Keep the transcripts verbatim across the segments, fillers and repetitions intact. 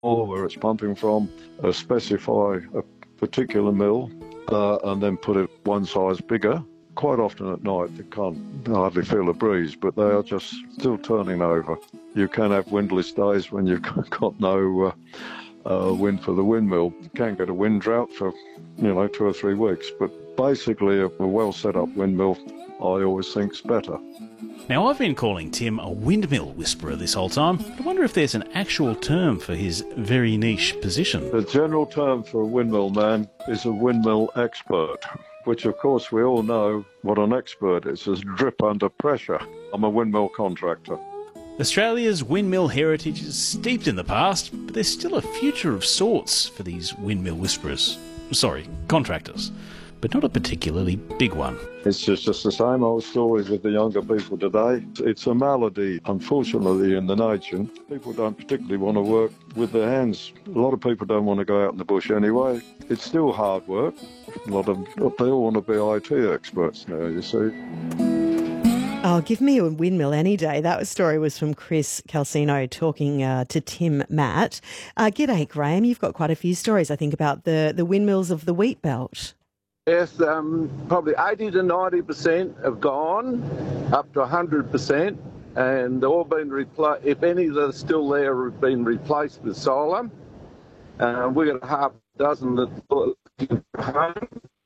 where it's pumping from, uh, specify a particular mill, uh, and then put it one size bigger. Quite often at night they can't hardly feel a breeze, but they are just still turning over. You can have windless days when you've got no uh, uh, wind for the windmill. You can get a wind drought for, you know, two or three weeks, but basically a, a well set up windmill I always think's better. Now, I've been calling Tim a windmill whisperer this whole time. I wonder if there's an actual term for his very niche position. The general term for a windmill man is a windmill expert, which of course we all know what an expert is, is drip under pressure. I'm a windmill contractor. Australia's windmill heritage is steeped in the past, but there's still a future of sorts for these windmill whisperers. Sorry, contractors. But not a particularly big one. It's just, just the same old stories with the younger people today. It's a malady, unfortunately, in the nation. People don't particularly want to work with their hands. A lot of people don't want to go out in the bush anyway. It's still hard work. A lot of they all want to be I T experts now, you see. Oh, give me a windmill any day. That story was from Chris Calcino talking uh, to Tim Matt. Uh, g'day, Graham. You've got quite a few stories, I think, about the, the windmills of the wheat belt. Yes, um, probably eighty to ninety percent have gone, up to one hundred percent, and they've all been replaced. If any that are still there have been replaced with solar. Uh, we've got a half dozen that are home.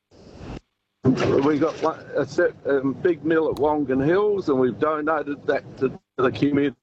We got one, a set, um, big mill at Wongan Hills, and we've donated that to the community.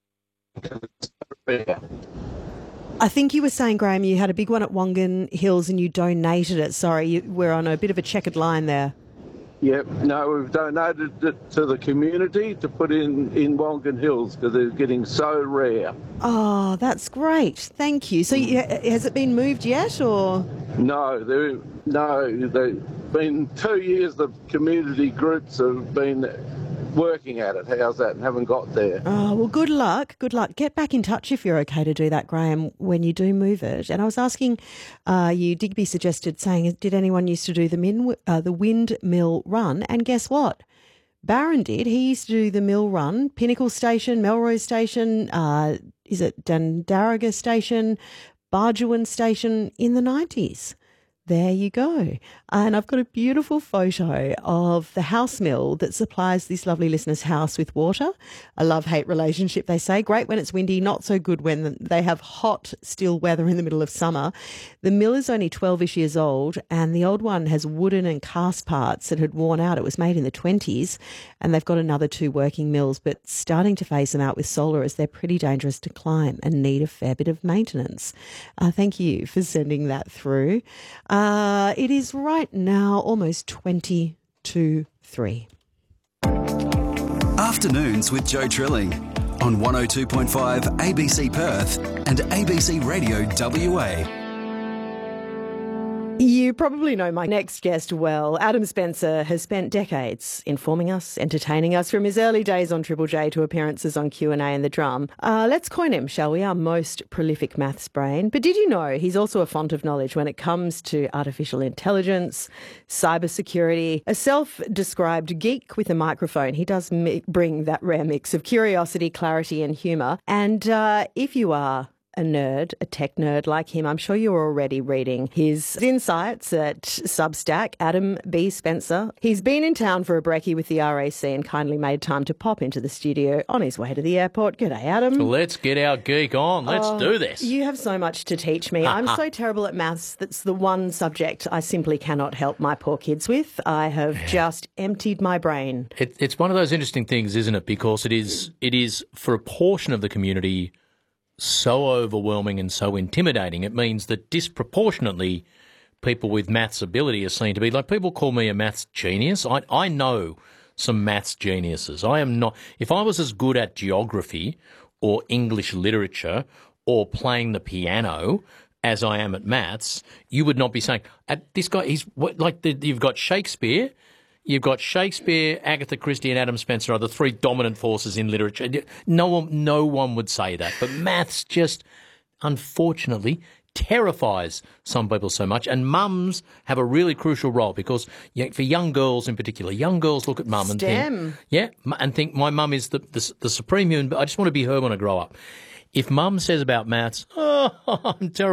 I think you were saying, Graham, you had a big one at Wongan Hills and you donated it. Sorry, you, we're on a bit of a checkered line there. Yep, no, we've donated it to the community to put in, in Wongan Hills because they're getting so rare. Oh, that's great. Thank you. So you, has it been moved yet, or...? No, there, no, they've been two years the community groups have been working at it. How's that? And haven't got there. Oh, well, good luck. Good luck. Get back in touch if you're okay to do that, Graham, when you do move it. And I was asking uh, you, Digby suggested saying, did anyone used to do the, min, uh, the windmill run? And guess what? Barron did. He used to do the mill run, Pinnacle Station, Melrose Station, uh, is it Dandaraga Station, Bargewan Station in the nineties. There you go. And I've got a beautiful photo of the house mill that supplies this lovely listener's house with water. A love-hate relationship, they say. Great when it's windy, not so good when they have hot, still weather in the middle of summer. The mill is only twelve-ish years old, and the old one has wooden and cast parts that had worn out. It was made in the twenties, and they've got another two working mills, but starting to phase them out with solar as they're pretty dangerous to climb and need a fair bit of maintenance. Uh, thank you for sending that through. Uh, it is right now almost twenty to three. Afternoons with Joe Trilling on one oh two point five A B C Perth and A B C Radio W A. You probably know my next guest well. Adam Spencer has spent decades informing us, entertaining us, from his early days on Triple J to appearances on Q and A and The Drum. Uh, let's coin him, shall we? Our most prolific maths brain. But did you know he's also a font of knowledge when it comes to artificial intelligence, cybersecurity, a self-described geek with a microphone. He does mi- bring that rare mix of curiosity, clarity and humour. And uh, if you are a nerd, a tech nerd like him, I'm sure you're already reading his insights at Substack, Adam B. Spencer. He's been in town for a brekkie with the R A C and kindly made time to pop into the studio on his way to the airport. G'day, Adam. Let's get our geek on. Let's oh, do this. You have so much to teach me. I'm so terrible at maths. That's the one subject I simply cannot help my poor kids with. I have yeah. just emptied my brain. It, it's one of those interesting things, isn't it? Because it is, it is for a portion of the community so overwhelming and so intimidating. It means that disproportionately people with maths ability are seen to be, like, people call me a maths genius. I, I know some maths geniuses. I am not. If I was as good at geography or English literature or playing the piano as I am at maths, you would not be saying, at this guy, he's what, like the, you've got Shakespeare. You've got Shakespeare, Agatha Christie and Adam Spencer are the three dominant forces in literature. No one, no one would say that. But maths just, unfortunately, terrifies some people so much. And mums have a really crucial role because for young girls in particular, young girls look at mum and STEM. think, yeah, and think my mum is the, the, the supreme human, but I just want to be her when I grow up. If mum says about maths, oh, I'm terrible